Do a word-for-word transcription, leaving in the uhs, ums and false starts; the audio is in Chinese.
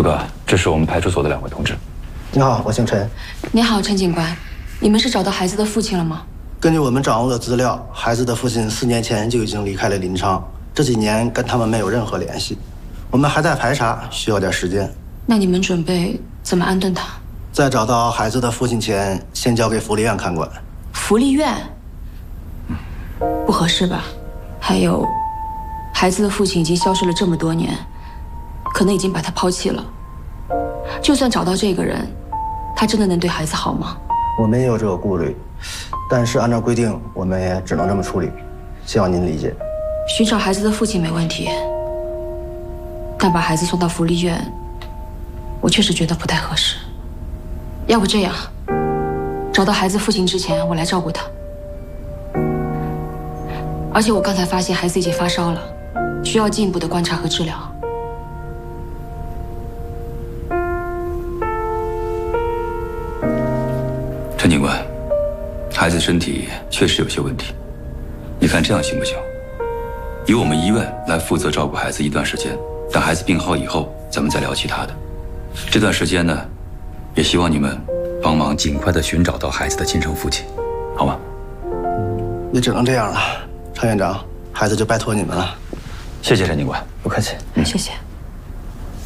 哥，这是我们派出所的两位同志。 你好，我姓陈。 你好，陈警官，你们是找到孩子的父亲了吗？ 根据我们掌握的资料，孩子的父亲四年前就已经离开了临昌，这几年跟他们没有任何联系。我们还在排查，需要点时间。 那你们准备怎么安顿他？ 在找到孩子的父亲前，先交给福利院看管。 福利院？不合适吧？还有，孩子的父亲已经消失了这么多年，可能已经把他抛弃了。就算找到这个人，他真的能对孩子好吗？ 我们也有这个顾虑，但是按照规定，我们也只能这么处理，希望您理解。 寻找孩子的父亲没问题，但把孩子送到福利院，我确实觉得不太合适。要不这样，找到孩子父亲之前，我来照顾他。而且我刚才发现孩子已经发烧了，需要进一步的观察和治疗。 陈警官，孩子身体确实有些问题，你看这样行不行？由我们医院来负责照顾孩子一段时间，等孩子病好以后，咱们再聊其他的。这段时间呢，也希望你们帮忙尽快的寻找到孩子的亲生父亲，好吗？ 也只能这样了，常院长，孩子就拜托你们了。 谢谢陈警官， 不客气。 谢谢。